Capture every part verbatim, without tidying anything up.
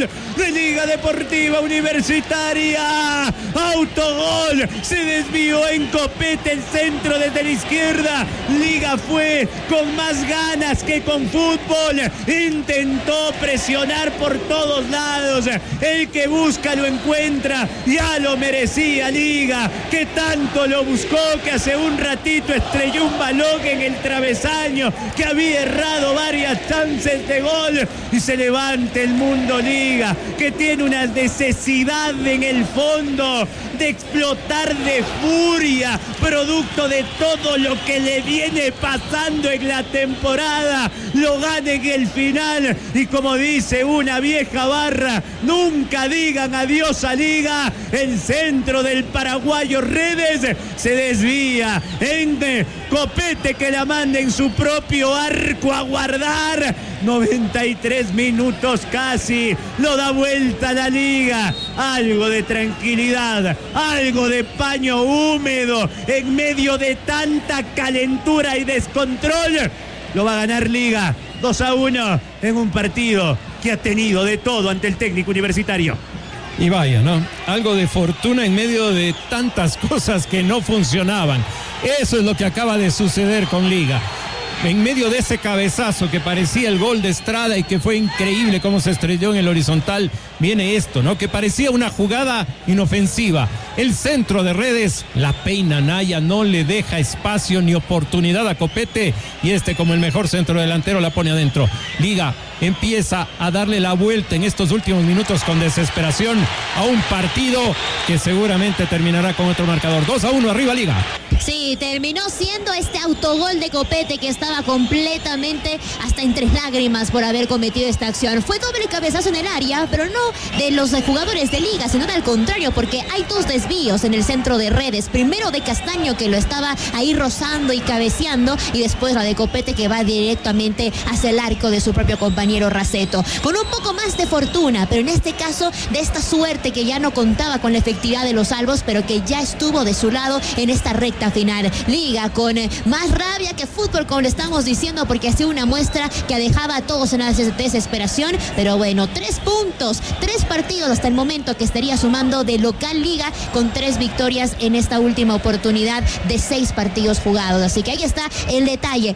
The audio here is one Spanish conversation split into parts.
gol de Liga Deportiva Universitaria. Autogol, se desvió en copete el centro desde la izquierda. Liga fue con más ganas que con fútbol. Intentó presionar por todos lados. El que busca lo encuentra. Ya lo merecía Liga, que tanto lo buscó, que hace un ratito estrelló un balón en el travesaño, que había errado varias chances de gol, y se levanta el mundo Liga, que tiene una necesidad en el fondo de explotar de furia, producto de todo lo que le viene pasando en la temporada. Lo gana en el final, y como dice una vieja barra, nunca digan adiós a Liga. El centro del paraguayo Redes se desvía en copete, que la manda en su propio arco a guardar. noventa y tres minutos casi, lo da vuelta a la Liga. Algo de tranquilidad, algo de paño húmedo en medio de tanta calentura y descontrol. Lo va a ganar Liga dos a uno en un partido que ha tenido de todo ante el técnico universitario. Y vaya, ¿no? Algo de fortuna en medio de tantas cosas que no funcionaban. Eso es lo que acaba de suceder con Liga. En medio de ese cabezazo que parecía el gol de Estrada y que fue increíble cómo se estrelló en el horizontal, viene esto, ¿no? Que parecía una jugada inofensiva. El centro de Redes, la peina Naya, no le deja espacio ni oportunidad a Copete, y este, como el mejor centro delantero, la pone adentro. Liga empieza a darle la vuelta en estos últimos minutos con desesperación a un partido que seguramente terminará con otro marcador. dos a uno arriba Liga. Sí, terminó siendo este autogol de Copete, que estaba completamente hasta entre lágrimas por haber cometido esta acción. Fue doble cabezazo en el área, pero no de los jugadores de Liga, sino al contrario, porque hay dos desvíos en el centro de Redes. Primero de Castaño, que lo estaba ahí rozando y cabeceando, y después la de Copete, que va directamente hacia el arco de su propio compañero Raceto. Con un poco más de fortuna, pero en este caso de esta suerte, que ya no contaba con la efectividad de los salvos, pero que ya estuvo de su lado en esta recta final. Liga con eh, más rabia que fútbol, como le estamos diciendo, porque ha sido una muestra que dejaba a todos en la desesperación. Pero bueno, tres puntos, tres partidos hasta el momento que estaría sumando de local Liga, con tres victorias en esta última oportunidad de seis partidos jugados. Así que ahí está el detalle.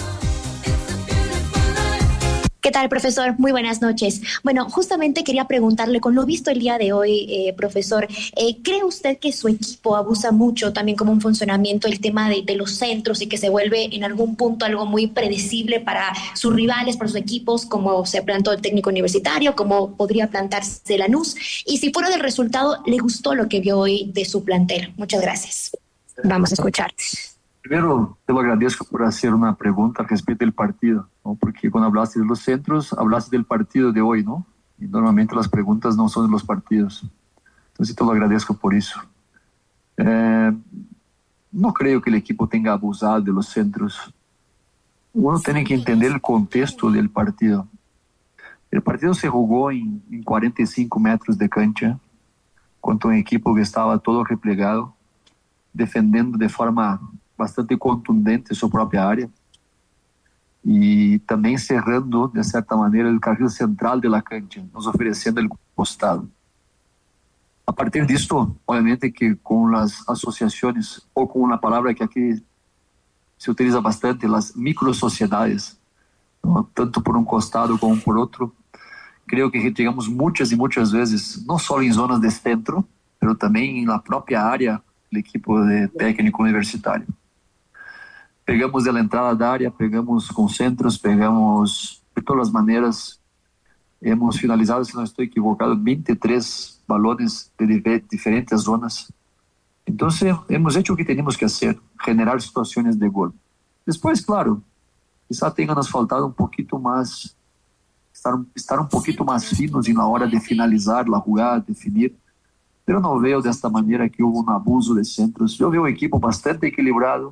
¿Qué tal, profesor? Muy buenas noches. Bueno, justamente quería preguntarle, con lo visto el día de hoy, eh, profesor, eh, ¿cree usted que su equipo abusa mucho también como un funcionamiento el tema de, de los centros, y que se vuelve en algún punto algo muy predecible para sus rivales, para sus equipos, como se plantó el técnico universitario, como podría plantarse Lanús? Y si fuera del resultado, ¿le gustó lo que vio hoy de su plantel? Muchas gracias. Vamos a escuchar. Primero, te lo agradezco por hacer una pregunta respecto del partido, ¿no? Porque cuando hablaste de los centros, hablaste del partido de hoy, ¿no? Y normalmente las preguntas no son de los partidos. Entonces te lo agradezco por eso. Eh, no creo que el equipo tenga abusado de los centros. Uno tiene que entender el contexto del partido. El partido se jugó en, en cuarenta y cinco metros de cancha, contra un equipo que estaba todo replegado, defendiendo de forma bastante contundente su propia área, y también cerrando de cierta manera el carril central de la cancha, nos ofreciendo el costado. A partir de esto, obviamente que con las asociaciones, o con una palabra que aquí se utiliza bastante, las microsociedades, ¿no? Tanto por un costado como por otro, creo que llegamos muchas y muchas veces, no solo en zonas de centro, pero también en la propia área del equipo de técnico universitario. Pegamos de la entrada da área, pegamos con centros, pegamos de todas las maneras. Hemos finalizado, si no estoy equivocado, veintitrés balones de diferentes zonas. Entonces, hemos hecho lo que tenemos que hacer, generar situaciones de gol. Después, claro, quizá tenga nos faltado un poquito más, estar, estar un poquito más finos en la hora de finalizar la jugada, definir. Pero no veo de esta manera que hubo un abuso de centros. Yo veo un equipo bastante equilibrado,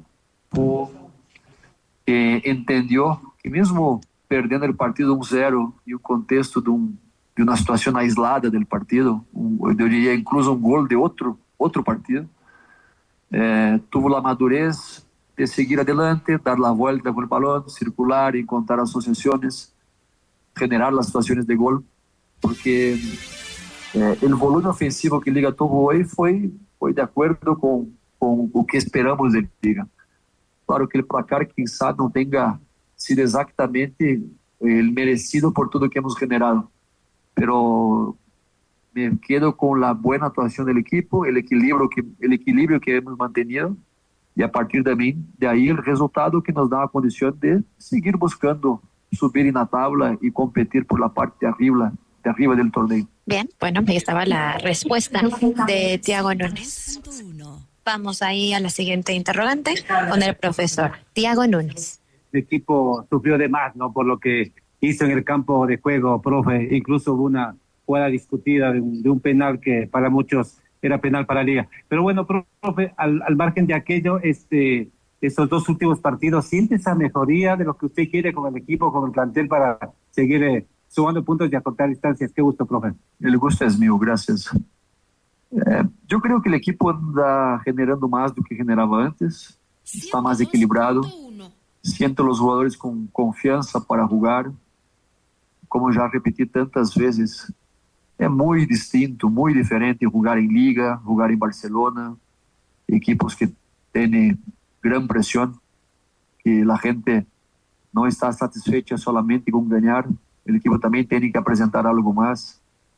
que entendió que mesmo perdendo el partido un cero y un contexto de, un, de una situación aislada del partido, un, yo diría incluso un gol de otro, otro partido, eh, tuvo la madurez de seguir adelante, dar la vuelta con el balón, circular, encontrar asociaciones, generar las situaciones de gol. porque eh, el volumen ofensivo que Liga tuvo hoy fue, fue de acuerdo con, con lo que esperamos de Liga. Claro que el placar quizá no tenga sido exactamente el merecido por todo que hemos generado, pero me quedo con la buena actuación del equipo, el equilibrio que, el equilibrio que hemos mantenido, y a partir de, mí, de ahí el resultado que nos da la condición de seguir buscando subir en la tabla y competir por la parte de arriba, de arriba del torneo. Bien, bueno, ahí estaba la respuesta de Thiago Núñez. Vamos ahí a la siguiente interrogante con el profesor Thiago Núñez. El equipo sufrió de más, ¿no? Por lo que hizo en el campo de juego, profe. Incluso hubo una jugada discutida de un, de un penal que para muchos era penal para Liga. Pero bueno, profe, al, al margen de aquello, este, esos dos últimos partidos, ¿siente esa mejoría de lo que usted quiere con el equipo, con el plantel para seguir eh, sumando puntos y acortar distancias? Qué gusto, profe. El gusto es mío, gracias. Eh, yo creo que el equipo anda generando más de lo que generaba antes, está más equilibrado, siento los jugadores con confianza para jugar, como ya repetí tantas veces. É muito distinto, muito diferente jogar em Liga, jogar em Barcelona, equipos que têm grande pressão, que a gente não está satisfeita solamente com ganhar, o equipo também tem que apresentar algo mais.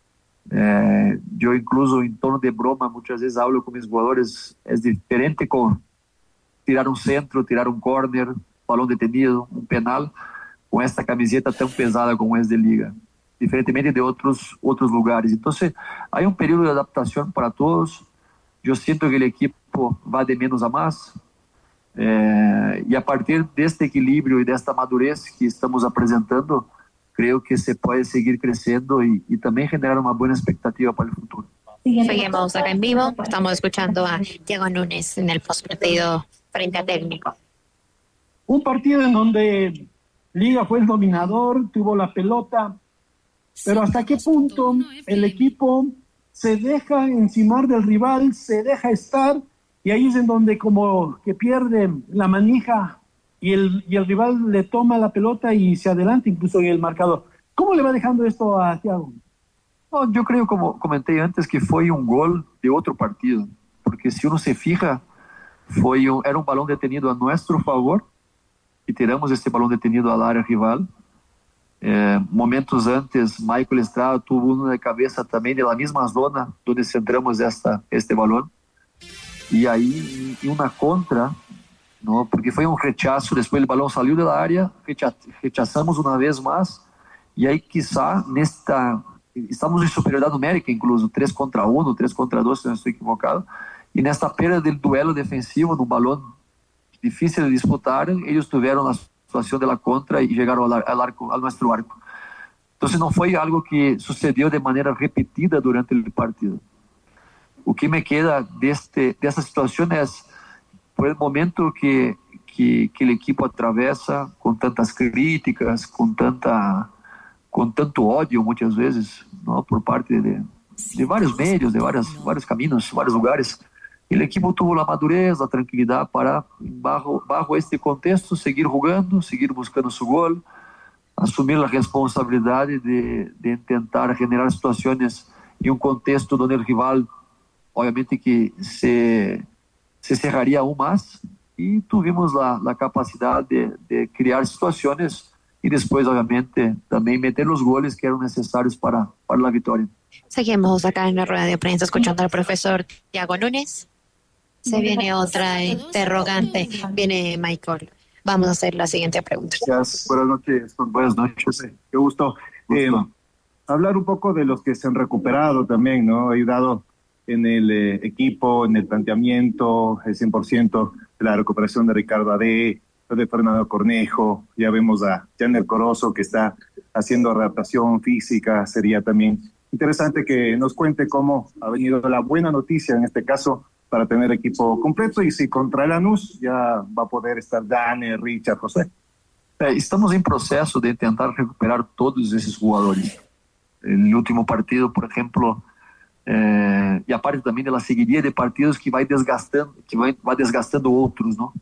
É, eu, incluso, em torno de broma, muitas vezes hablo com meus jogadores, é diferente com tirar um centro, tirar um corner, balão detenido, um penal, com esta camiseta tão pesada como essa de Liga, diferentemente de outros outros lugares. Então, há um período de adaptação para todos. Eu sinto que o equipo vai de menos a mais, é, e a partir deste equilíbrio e desta madurez que estamos apresentando, creio que se pode seguir crescendo e, e também generar uma boa expectativa para o futuro. Seguimos acá en vivo, estamos escuchando a Thiago Núñez en el postpartido frente a Técnico. Un partido en donde Liga fue el dominador, tuvo la pelota, pero ¿hasta qué punto el equipo se deja encimar del rival, se deja estar, y ahí es en donde como que pierde la manija y el, y el rival le toma la pelota y se adelanta incluso en el marcador? ¿Cómo le va dejando esto a Thiago? No, yo creo, como comenté antes, que fue un gol de otro partido, porque si uno se fija, fue un, era un balón detenido a nuestro favor y tiramos este balón detenido al área rival. Eh, momentos antes, Michael Estrada tuvo uno de cabeza también de la misma zona donde centramos esta, este balón, y ahí en una contra, ¿no? Porque fue un rechazo, después el balón salió de la área, rechazamos una vez más, y ahí quizá nesta, estamos en superioridad numérica, incluso tres contra uno, tres contra dos, si no estoy equivocado, y nesta perda del duelo defensivo, en un balón difícil de disputar, ellos tuvieron la situación de la contra y llegaron al, al arco, a nuestro arco. Entonces no fue algo que sucedió de manera repetida durante el partido. Lo que me queda de, este, de esta situación es por el momento que, que, que el equipo atraviesa, con tantas críticas, con, tanta, con tanto odio muchas veces, ¿no? Por parte de, de varios medios, de varios, varios caminos, varios lugares. El equipo tuvo la madurez, la tranquilidad para, bajo, bajo este contexto, seguir jugando, seguir buscando su gol, asumir la responsabilidad de, de intentar generar situaciones en un contexto donde el rival, obviamente, que se, se cerraría aún más, y tuvimos la, la capacidad de, de crear situaciones y después, obviamente, también meter los goles que eran necesarios para, para la victoria. Seguimos acá en la rueda de prensa escuchando al profesor Thiago Núñez. Se viene otra interrogante, viene Michael. Vamos a hacer la siguiente pregunta. Gracias, buenas noches. Buenas noches. Sí, qué gusto. Eh, hablar un poco de los que se han recuperado también, ¿no? Ha ayudado en el eh, equipo, en el planteamiento, el cien por ciento de la recuperación de Ricardo Ade, de Fernando Cornejo. Ya vemos a Janer Corozo, que está haciendo adaptación física. Sería también interesante que nos cuente cómo ha venido la buena noticia en este caso para tener equipo completo, y si contra Lanús ya va a poder estar Dani, Richard, José. É, estamos em processo de tentar recuperar todos esses jogadores. No último partido, por exemplo, é, e a parte também da seguiria de partidos que vai desgastando, que vai, vai desgastando outros, não?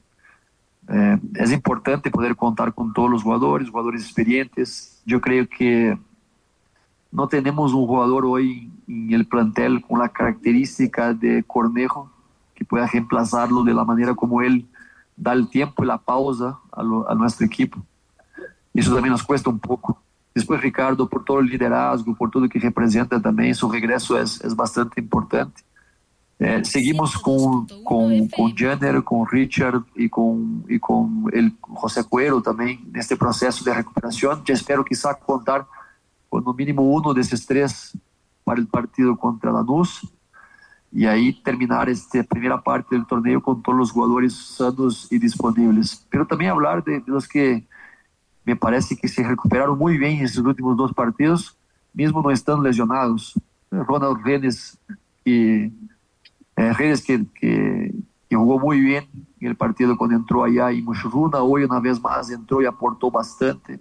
É, é importante poder contar com todos os jogadores, jogadores experientes. Eu creio que no tenemos un jugador hoy en el plantel con la característica de Cornejo que pueda reemplazarlo de la manera como él da el tiempo y la pausa a, lo, a nuestro equipo. Eso también nos cuesta un poco. Después Ricardo, por todo el liderazgo, por todo lo que representa también, su regreso es, es bastante importante. Eh, seguimos con, con, con Jenner, con Richard y con, y con el José Cuero también en este proceso de recuperación. Yo espero quizá contar con no mínimo uno de esos tres para el partido contra Lanús y ahí terminar esta primera parte del torneo con todos los jugadores sanos y disponibles. Pero también hablar de, de los que me parece que se recuperaron muy bien en estos últimos dos partidos, mismo no están lesionados. Ronald Renes, que, eh, Renes que, que, que jugó muy bien en el partido cuando entró allá en Mushuruna, hoy una vez más entró y aportó bastante.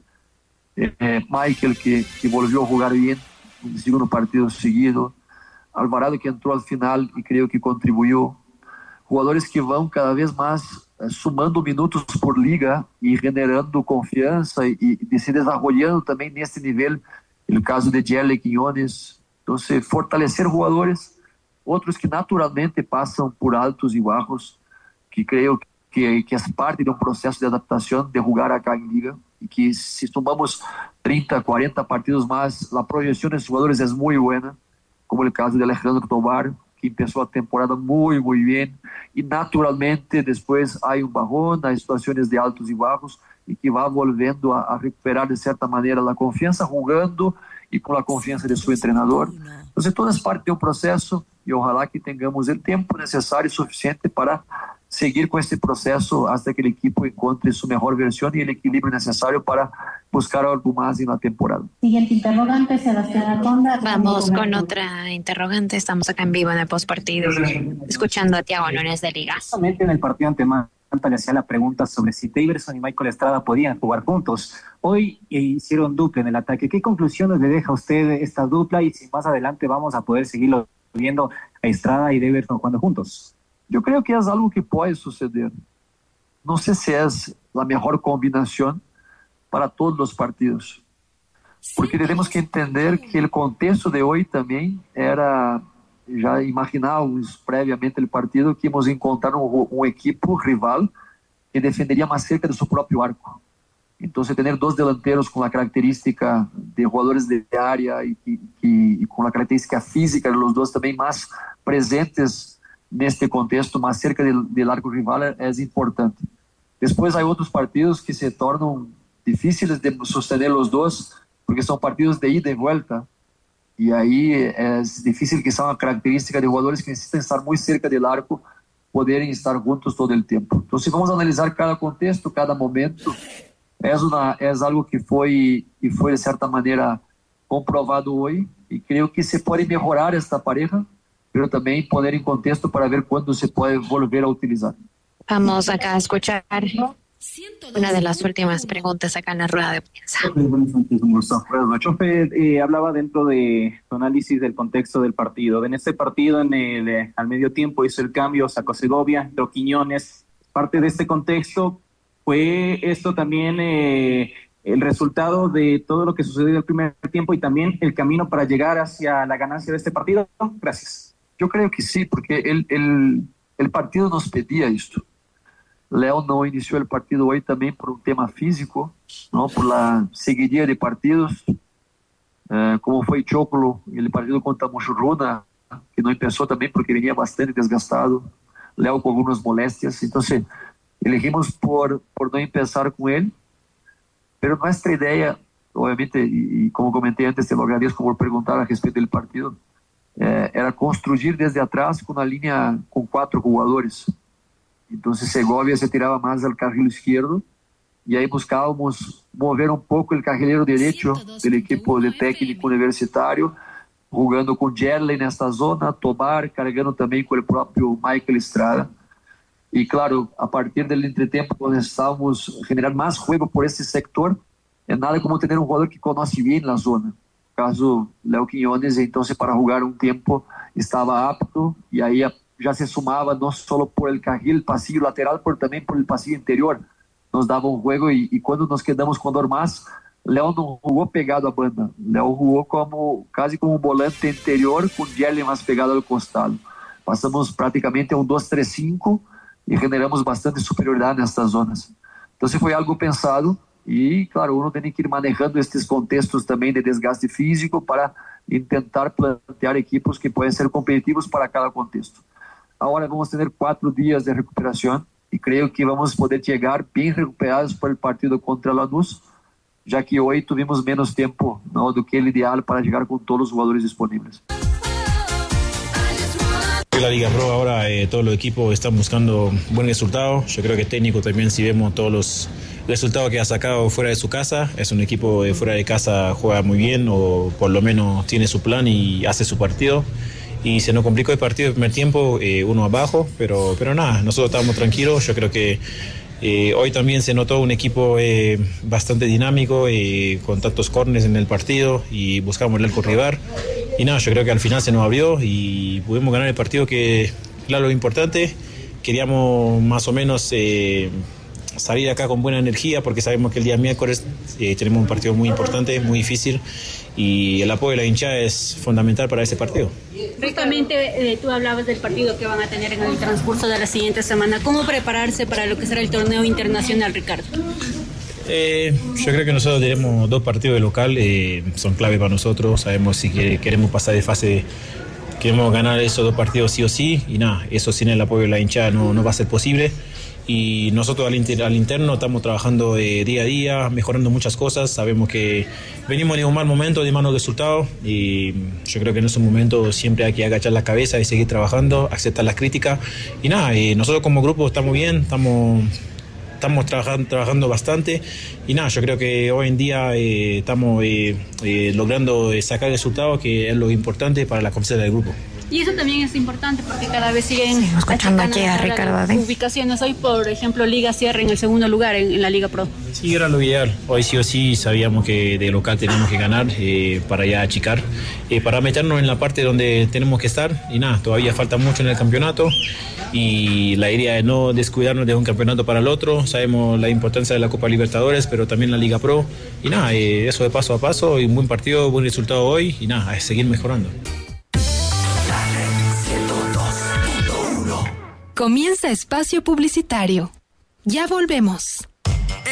Eh, Michael que, que volvió a jugar bien en el segundo partido seguido. Alvarado que entró al final y creo que contribuyó. Jugadores que van cada vez más eh, sumando minutos por liga y generando confianza y, y se desarrollando también en este nivel. El caso de Jelly Quiñones. Entonces, fortalecer jugadores, otros que naturalmente pasan por altos y bajos, que creo que, que es parte de un proceso de adaptación de jugar acá en liga. Y que si sumamos treinta, cuarenta partidos más, la proyección de los jugadores es muy buena, como el caso de Alejandro Tobar, que empezó la temporada muy, muy bien, y naturalmente después hay un bajón, hay situaciones de altos y bajos, y que va volviendo a, a recuperar de cierta manera la confianza jugando y con la confianza de su entrenador. Entonces todo es parte de un proceso y ojalá que tengamos el tiempo necesario y suficiente para seguir con este proceso hasta que el equipo encuentre su mejor versión y el equilibrio necesario para buscar algo más en la temporada. Siguiente interrogante, Sebastián Aconda. Vamos con otra interrogante. Estamos acá en vivo en el postpartido, escuchando a Thiago Núñez de Liga. Justamente en el partido ante Manta le hacía la pregunta sobre si Daverson y Michael Estrada podían jugar juntos. Hoy hicieron dupla en el ataque. ¿Qué conclusiones le deja a usted esta dupla y si más adelante vamos a poder seguirlo viendo a Estrada y Daverson jugando juntos? Yo creo que es algo que puede suceder. No sé si es la mejor combinación para todos los partidos, porque tenemos que entender que el contexto de hoy también era, ya imaginábamos previamente el partido que íbamos a encontrar un, un equipo rival que defendería más cerca de su propio arco. Entonces tener dos delanteros con la característica de jugadores de área y, y, y con la característica física de los dos también más presentes neste contexto, más cerca del, del arco rival, es importante. Después hay otros partidos que se tornan difíciles de sostener los dos, porque son partidos de ida y vuelta, y ahí es difícil que sea una característica de jugadores que necesitan estar muy cerca del arco, poderem estar juntos todo el tiempo. Entonces vamos a analizar cada contexto, cada momento. Es, una, es algo que foi, que foi de certa maneira comprovado hoy, y creo que se puede mejorar esta pareja, pero también poner en contexto para ver cuándo se puede volver a utilizar. Vamos acá a escuchar una de las últimas preguntas acá en la rueda de prensa. Chofe eh, hablaba dentro de su análisis del contexto del partido. En este partido, en el, eh, al medio tiempo hizo el cambio, sacó Segovia, entró Quiñones. Parte de este contexto fue esto también eh, el resultado de todo lo que sucedió en el primer tiempo y también el camino para llegar hacia la ganancia de este partido. Gracias. Yo creo que sí, porque el, el, el partido nos pedía esto. Leo no inició el partido hoy también por un tema físico, ¿no? Por la seguidilla de partidos, eh, como fue Choclo, el partido contra Mushuruna, que no empezó también porque venía bastante desgastado, Leo con algunas molestias, entonces elegimos por, por no empezar con él, pero nuestra idea, obviamente, y, y como comenté antes, te lo agradezco por preguntar a respeto del partido, eh, era construir desde atrás con una línea con cuatro jugadores. Entonces Segovia se tiraba más al carril izquierdo y ahí buscábamos mover un poco el carrilero derecho del equipo de técnico universitario, jugando con Jerley en esta zona, Tobar cargando también con el propio Michael Estrada. Y claro, a partir del entretiempo, cuando necesitábamos generar más juego por ese sector, es nada como tener un jugador que conoce bien la zona. Caso Leo Quiñones, entonces para jugar un tiempo estaba apto y ahí ya se sumaba no solo por el carril, el pasillo lateral, pero también por el pasillo interior. Nos daba un juego y, y cuando nos quedamos con dos más, Léo não jogou pegado à banda. Léo jogou como, quase como um volante interior com Yerlin mais pegado ao costado. Passamos praticamente a um dois três cinco e generamos bastante superioridade nessas zonas. Então, foi algo pensado e, claro, uno tem que ir manejando estes contextos também de desgaste físico para tentar plantear equipos que podem ser competitivos para cada contexto. Agora vamos ter quatro dias de recuperação e creio que vamos poder chegar bem recuperados para o partido contra Lanús, já que hoje tuvimos menos tempo, ¿no?, do que o ideal para llegar con todos los jugadores disponibles. La Liga Pro ahora eh, todos los equipos están buscando buen resultado. Yo creo que técnico también, si vemos todos los resultados que ha sacado fuera de su casa, es un equipo de fuera de casa, juega muy bien o por lo menos tiene su plan y hace su partido. Y se nos complicó el partido el primer tiempo, eh, uno abajo, pero, pero nada, nosotros estábamos tranquilos. Yo creo que Eh, hoy también se notó un equipo eh, bastante dinámico, eh, con tantos córneres en el partido y buscamos el arco rival. Y nada, yo creo que al final se nos abrió y pudimos ganar el partido, que claro, lo importante, queríamos más o menos eh, salir acá con buena energía porque sabemos que el día miércoles eh, tenemos un partido muy importante, muy difícil y el apoyo de la hinchada es fundamental para ese partido. Justamente eh, tú hablabas del partido que van a tener en el transcurso de la siguiente semana. ¿Cómo prepararse para lo que será el torneo internacional, Ricardo? Eh, yo creo que nosotros tenemos dos partidos de local, eh, son clave para nosotros. Sabemos si que, queremos pasar de fase, queremos ganar esos dos partidos sí o sí, y nada, eso sin el apoyo de la hinchada no, no va a ser posible. Y nosotros al, inter, al interno estamos trabajando eh, día a día, mejorando muchas cosas. Sabemos que venimos de un mal momento, de malos resultados, y yo creo que en esos momentos siempre hay que agachar la cabeza y seguir trabajando, aceptar las críticas. Y nada, eh, nosotros como grupo estamos bien, estamos, estamos trabajando, trabajando bastante. Y nada, yo creo que hoy en día eh, estamos eh, eh, logrando sacar resultados, que es lo importante para la confianza del grupo. Y eso también es importante porque cada vez siguen sí, escuchando aquí a Ricardo. Ubicaciones. Hoy, por ejemplo, Liga cierra en el segundo lugar en, en la Liga Pro. Sí, era lo ideal. Hoy sí o sí sabíamos que de local teníamos que ganar eh, para ya achicar, eh, para meternos en la parte donde tenemos que estar. Y nada, todavía falta mucho en el campeonato y la idea es no descuidarnos de un campeonato para el otro. Sabemos la importancia de la Copa Libertadores, pero también la Liga Pro. Y nada, eh, eso de paso a paso, y un buen partido, buen resultado hoy, y nada, es seguir mejorando. Comienza espacio publicitario. Ya volvemos.